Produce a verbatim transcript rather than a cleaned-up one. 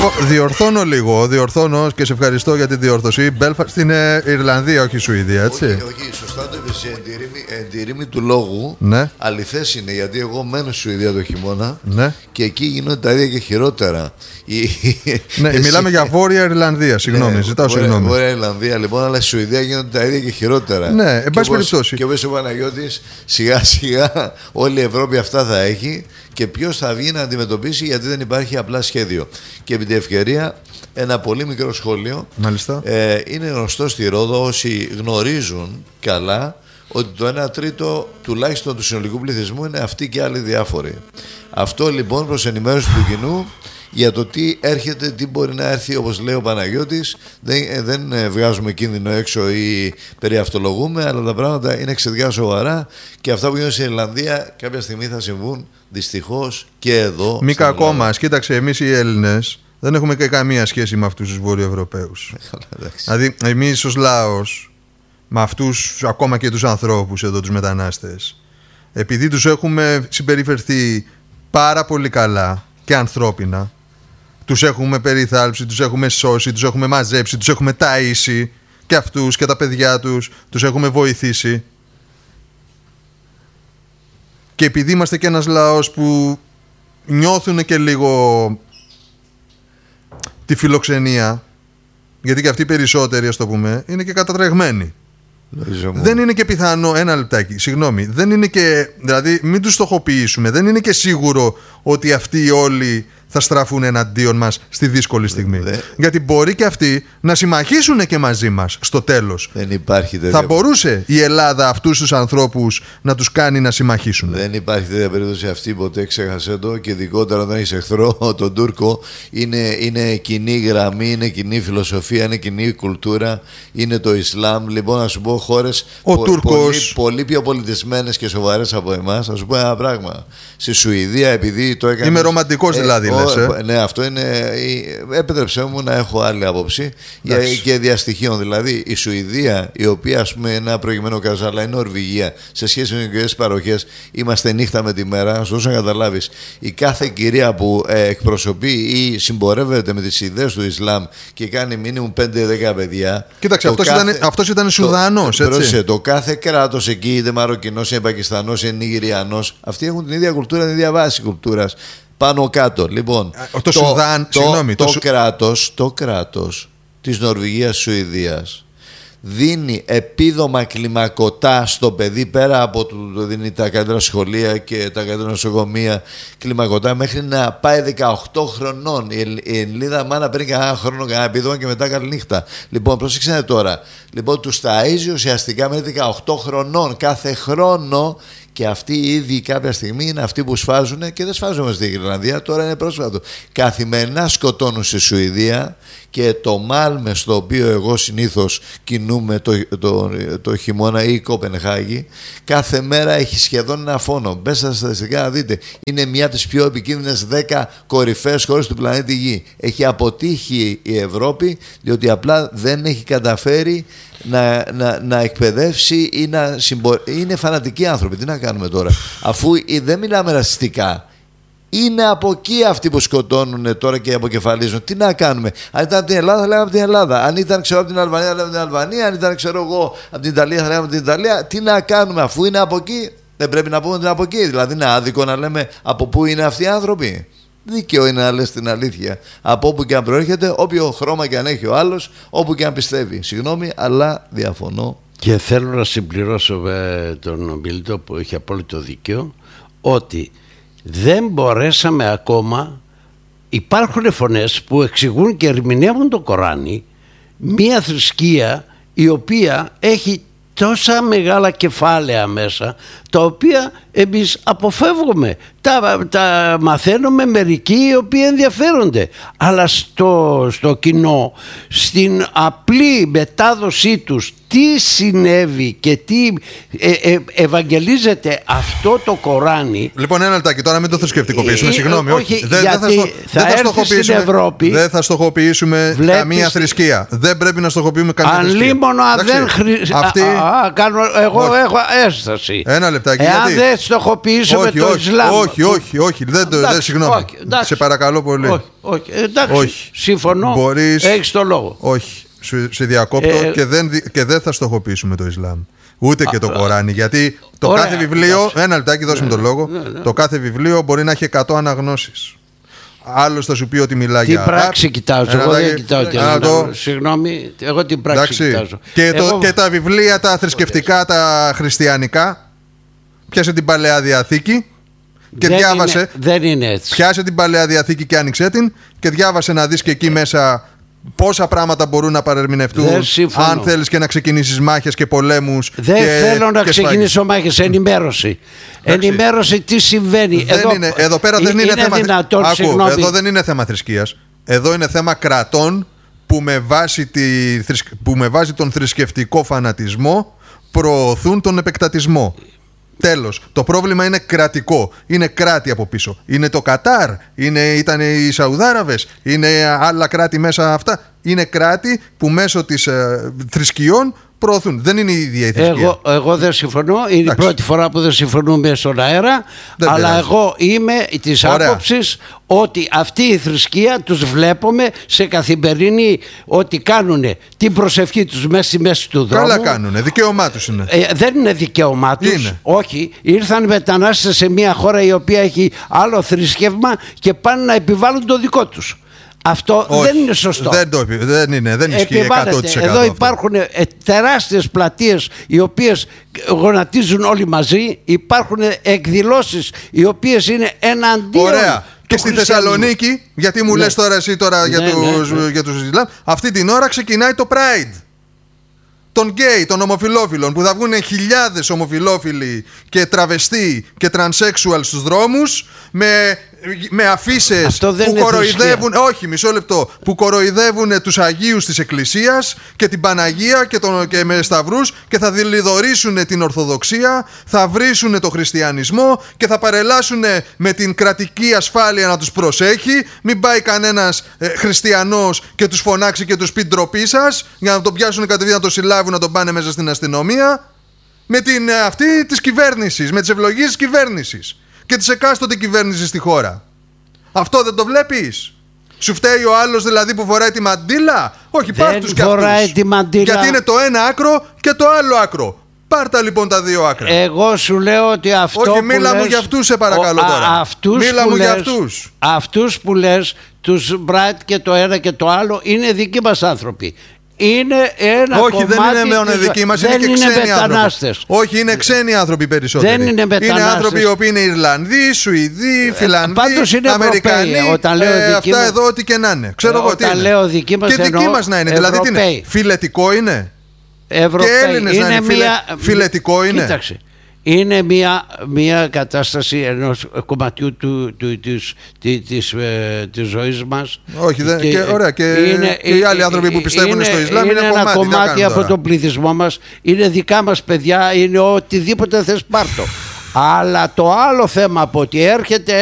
Λοιπόν, διορθώνω λίγο, διορθώνω και σε ευχαριστώ για τη διόρθωση. Μπέλφαστ είναι Ιρλανδία, όχι Σουηδία, έτσι. Όχι, όχι, σωστά το είπες. Εν τη ρήμη του λόγου, ναι. Αληθές είναι, γιατί εγώ μένω στη Σουηδία το χειμώνα, ναι. Και εκεί γίνονται τα ίδια και χειρότερα. Ναι, εσύ... μιλάμε για Βόρεια Ιρλανδία, συγγνώμη, ναι, ζητάω βόρεια, συγγνώμη. Βόρεια Ιρλανδία, λοιπόν, αλλά στη Σουηδία γίνονται τα ίδια και χειρότερα. Ναι, εν πάση περιπτώσει. Και όπως ο Παναγιώτης, σιγά σιγά όλη η Ευρώπη αυτά θα έχει. Και ποιος θα βγει να αντιμετωπίσει, γιατί δεν υπάρχει απλά σχέδιο. Και επί τη ευκαιρία, ένα πολύ μικρό σχόλιο. Μάλιστα. Ε, είναι γνωστό στη Ρόδο, όσοι γνωρίζουν καλά, ότι το ένα τρίτο τουλάχιστον του συνολικού πληθυσμού είναι αυτοί και άλλοι διάφοροι. Αυτό λοιπόν προς ενημέρωση του κοινού για το τι έρχεται, τι μπορεί να έρθει, όπως λέει ο Παναγιώτης. Δεν, δεν βγάζουμε κίνδυνο έξω ή περιαυτολογούμε, αλλά τα πράγματα είναι εξαιρετικά σοβαρά και αυτά που γίνονται στην Ιρλανδία κάποια στιγμή θα συμβούν δυστυχώς και εδώ. Μη κακό μας, κοίταξε, εμείς οι Έλληνες δεν έχουμε και καμία σχέση με αυτούς τους Βορειοευρωπαίους. Δηλαδή, εμείς ως λαός, με αυτούς ακόμα και τους ανθρώπους εδώ, τους μετανάστες, επειδή τους έχουμε συμπεριφερθεί πάρα πολύ καλά και ανθρώπινα, τους έχουμε περιθάλψει, τους έχουμε σώσει, τους έχουμε μαζέψει, τους έχουμε ταΐσει και αυτούς και τα παιδιά τους, τους έχουμε βοηθήσει. Και επειδή είμαστε και ένας λαός που νιώθουν και λίγο τη φιλοξενία, γιατί και αυτοί οι περισσότεροι, ας το πούμε, είναι και κατατρεγμένοι. Δεν είναι και πιθανό, ένα λεπτάκι, συγγνώμη, δεν είναι και, δηλαδή μην τους στοχοποιήσουμε, δεν είναι και σίγουρο ότι αυτοί όλοι θα στραφούν εναντίον μας στη δύσκολη στιγμή. Δε... Γιατί μπορεί και αυτοί να συμμαχήσουν και μαζί μας στο τέλος. Δεν υπάρχει τέτοια... Θα μπορούσε η Ελλάδα αυτούς τους ανθρώπους να τους κάνει να συμμαχήσουν. Δεν υπάρχει τέτοια περίπτωση, αυτή ποτέ ξέχασε το, και ειδικότερα όταν έχεις εχθρό τον Τούρκο. Είναι, είναι κοινή γραμμή, είναι κοινή φιλοσοφία, είναι κοινή κουλτούρα, είναι το Ισλάμ. Λοιπόν, να σου πω χώρες πο, πολύ, πολύ πιο πολιτισμένες και σοβαρές από εμάς. Να σου πω ένα πράγμα. Στη Σουηδία, επειδή το έκανε. Είμαι ρομαντικός ε, δηλαδή. Ε, ναι, αυτό είναι. Επέτρεψέ μου να έχω άλλη άποψη για, και διαστοιχείων. Δηλαδή, η Σουηδία, η οποία ας πούμε είναι ένα προηγμένο κράτος, αλλά η Νορβηγία σε σχέση με τις παροχές, είμαστε νύχτα με τη μέρα. Ωστόσο, να καταλάβεις, η κάθε κυρία που ε, εκπροσωπεί ή συμπορεύεται με τις ιδέες του Ισλάμ και κάνει μίνιμουμ πέντε δέκα παιδιά. Κοίταξε, αυτός, κάθε, ήταν, αυτός ήταν Σουδανός. Το, έτσι. Το κάθε κράτος εκεί, είτε Μαροκινός, είτε Πακιστανός, είτε Νιγηριανός, αυτοί έχουν την ίδια κουλτούρα, την ίδια βάση κουλτούρας. Πάνω κάτω, λοιπόν. Το, το, Σουδάν, το, συγγνώμη, το, το, το, κράτος, το κράτος της Νορβηγίας, Σουηδίας δίνει επίδομα κλιμακωτά στο παιδί, πέρα από το, το δίνει τα καλύτερα σχολεία και τα καλύτερα νοσοκομεία, κλιμακωτά μέχρι να πάει δεκαοκτώ χρονών. Η, η Ελληνίδα μάνα παίρνει κανένα χρόνο, κανένα επίδομα και μετά καλή νύχτα. Λοιπόν, πρόσεξε τώρα. Λοιπόν, τους ταΐζει ουσιαστικά μέχρι δεκαοκτώ χρονών κάθε χρόνο. Και αυτοί οι ίδιοι κάποια στιγμή είναι αυτοί που σφάζουν και δεν σφάζουμε στην Ιρλανδία, τώρα είναι πρόσφατο. Καθημερινά σκοτώνουν στη Σουηδία και το Μάλμε, στο οποίο εγώ συνήθως κινούμαι το, το, το, το χειμώνα, ή η Κοπενχάγη, κάθε μέρα έχει σχεδόν ένα φόνο. Μπες στα στατιστικά να δείτε. Είναι μια από τις πιο επικίνδυνες δέκα κορυφαίες χώρες του πλανήτη Γη. Έχει αποτύχει η Ευρώπη, διότι απλά δεν έχει καταφέρει να, να, να εκπαιδεύσει ή να συμπο... είναι φανατικοί άνθρωποι. Τι να κάνουμε τώρα, αφού δεν μιλάμε ρατσιστικά, είναι από εκεί αυτοί που σκοτώνουν τώρα και αποκεφαλίζουν. Τι να κάνουμε, αν ήταν από την Ελλάδα θα λέγαμε από την Ελλάδα, αν ήταν ξέρω από την Αλβανία θα λέγαμε από την Αλβανία, αν ήταν ξέρω εγώ από την Ιταλία θα λέγαμε από την Ιταλία. Τι να κάνουμε, αφού είναι από εκεί, δεν πρέπει να πούμε ότι είναι από εκεί? Δηλαδή είναι άδικο να λέμε από πού είναι αυτοί οι άνθρωποι? Δίκαιο είναι να λες την αλήθεια. Από όπου και αν προέρχεται, όποιο χρώμα και αν έχει ο άλλος, όπου και αν πιστεύει. Συγγνώμη, αλλά διαφωνώ. Και θέλω να συμπληρώσω ε, τον ομιλητή που έχει απόλυτο δίκαιο, ότι δεν μπορέσαμε ακόμα. Υπάρχουν φωνές που εξηγούν και ερμηνεύουν το Κοράνι, μία θρησκεία η οποία έχει τόσα μεγάλα κεφάλαια μέσα, τα οποία εμείς αποφεύγουμε. Τα, τα μαθαίνουμε μερικοί οι οποίοι ενδιαφέρονται, αλλά στο, στο κοινό, στην απλή μετάδοσή τους, τι συνέβη και τι ε, ε, ευαγγελίζεται αυτό το Κοράνι. Λοιπόν, ένα λεπτάκι, τώρα μην το θρησκευτικοποιήσουμε. Ε, Συγγνώμη, όχι. όχι δεν, γιατί δεν θα, θα, δεν θα στοχοποιήσουμε στην Ευρώπη. Δεν θα στοχοποιήσουμε βλέπεις, καμία θρησκεία. Δεν πρέπει να στοχοποιούμε καμία αν θρησκεία. Λίμωνο, αν δεν χρησιμοποιήσουμε. Αυτή... κάνω, εγώ όχι. έχω ένσταση. Ένα λεπτάκι. Εάν γιατί... δεν στοχοποιήσουμε όχι, το όχι, Ισλάμ όχι, όχι, όχι, όχι. Δεν το, δεν, συγγνώμη. Όχι, εντάξει. Σε παρακαλώ πολύ. Όχι, όχι. Εντάξει, όχι. συμφωνώ. Μπορείς... Έχεις το λόγο. Όχι. Σου, σε διακόπτω ε... και, δεν, και δεν θα στοχοποιήσουμε το Ισλάμ. Ούτε και το Κοράνι. Γιατί το ωραία, κάθε βιβλίο. εντάξει. Ένα λεπτάκι, δώσε μου ναι, τον λόγο. ναι, ναι. Το κάθε βιβλίο μπορεί να έχει εκατό αναγνώσεις. Άλλος θα σου πει ότι μιλάει την για. Την πράξη κοιτάζω. Εγώ δεν κοιτάω την το... Συγγνώμη, εγώ την πράξη εντάξει. κοιτάζω. Και, εγώ... το, και τα βιβλία τα θρησκευτικά, τα χριστιανικά. Πιάσε την Παλαιά Διαθήκη και δεν διάβασε. Είναι, δεν είναι έτσι. Πιάσε την Παλαιά Διαθήκη και άνοιξε την και διάβασε να δεις και εκεί μέσα πόσα πράγματα μπορούν να παρερμηνευτούν. Αν θέλεις και να ξεκινήσεις μάχες και πολέμους. Δεν και, θέλω να και ξεκινήσω μάχες. Ενημέρωση. Ενημέρωση τι συμβαίνει. Δεν εδώ, είναι, εδώ πέρα δεν είναι, είναι θέμα. Δυνατόν, Άκου, εδώ δεν είναι θέμα θρησκείας. Εδώ είναι θέμα κρατών που με βάση, τη, που με βάση τον θρησκευτικό φανατισμό προωθούν τον επεκτατισμό. Τέλος. Το πρόβλημα είναι κρατικό. Είναι κράτη από πίσω. Είναι το Κατάρ, είναι, ήταν οι Σαουδάραβες, είναι άλλα κράτη μέσα αυτά. Είναι κράτη που μέσω της ε, θρησκειών προωθούν. Δεν είναι η ίδια η θρησκεία. Εγώ, εγώ δεν συμφωνώ. Είναι Εντάξει. η πρώτη φορά που δεν συμφωνούμε στον αέρα. Δεν αλλά πειράζει. Εγώ είμαι της άποψης ότι αυτή η θρησκεία τους βλέπουμε σε καθημερινή ότι κάνουν την προσευχή τους μέσα στη μέση του δρόμου. Καλά κάνουνε. Δικαίωμά τους είναι. Ε, δεν είναι δικαίωμά τους. Είναι. Όχι. Ήρθαν μετανάστες σε μια χώρα η οποία έχει άλλο θρησκεύμα και πάνε να επιβάλλουν το δικό τους. Αυτό Όχι, δεν είναι σωστό. Δεν, το, δεν είναι, δεν ισχύει εκατό τοις εκατό. Εδώ υπάρχουν ε, τεράστιες πλατείες οι οποίες γονατίζουν όλοι μαζί. Υπάρχουν εκδηλώσεις οι οποίες είναι εναντίον. Ωραία. Και στη Θεσσαλονίκη, γιατί μου ναι. λες τώρα εσύ τώρα ναι, για, ναι, τους, ναι. για τους Ισλάμ, αυτή την ώρα ξεκινάει το Pride των γκέι, των ομοφυλόφιλων, που θα βγουν χιλιάδες ομοφυλόφιλοι και τραβεστοί και τρανσέξουαλ στους δρόμους με, με αφίσες που κοροϊδεύουν, όχι μισό λεπτό, που κοροϊδεύουν τους Αγίους της Εκκλησίας και την Παναγία και, τον, και με σταυρούς και θα δηλιδωρήσουν την Ορθοδοξία, θα βρίσουν το χριστιανισμό και θα παρελάσουν με την κρατική ασφάλεια να τους προσέχει, μην πάει κανένας ε, χριστιανός και τους φωνάξει και τους πει ντροπή σας για να τον πιάσουν κατευθείαν να τον συλλάβουν να τον πάνε μέσα στην αστυνομία, με την αυτή της κυβέρνησης, με τις ευλογίες της κυβέρνησης και της εκάστοτε κυβέρνησης στη χώρα. Αυτό δεν το βλέπεις? Σου φταίει ο άλλος δηλαδή που φοράει τη μαντίλα? Όχι, πάρ' τους κι αυτούς. Τη μαντίλα. Γιατί είναι το ένα άκρο και το άλλο άκρο. Πάρτα λοιπόν τα δύο άκρα. Εγώ σου λέω ότι αυτό. Όχι, μίλα μου για αυτούς σε παρακαλώ ο, τώρα. Αυτούς μίλα μου λες, για αυτούς. Αυτούς που λες, τους Μπράιτ και το ένα και το άλλο, είναι δικοί μας άνθρωποι. Είναι ένα Όχι, κομμάτι. δεν είναι μόνο δικοί μας, είναι και είναι ξένοι άνθρωποι. Όχι, είναι ξένοι άνθρωποι περισσότεροι. Δεν είναι μετανάστες. Είναι άνθρωποι οι οποίοι είναι Ιρλανδοί, Σουηδοί, Φιλανδοί, είναι Αμερικανοί. Όταν λέω ε, αυτά μας, εδώ ό,τι και να είναι. Ξέρω εγώ τι είναι. Λέω δική μας, και δική μας να είναι. Δηλαδή τι είναι? Φιλετικό είναι? Ευρωπαίοι. Και Έλληνες είναι να είναι. Μια... Φιλετικό είναι? Κοίταξε. Είναι μια, μια κατάσταση ενός κομματιού του, του, της, της, ε, της ζωής μας. Όχι, δεν, και, και, ωραία, και, είναι, και οι άλλοι άνθρωποι που πιστεύουν είναι, στο Ισλάμ είναι, είναι είναι ένα κομμάτι, κομμάτι από τον πληθυσμό μας. Είναι δικά μας παιδιά, είναι οτιδήποτε θες πάρτο. Αλλά το άλλο θέμα από ότι έρχεται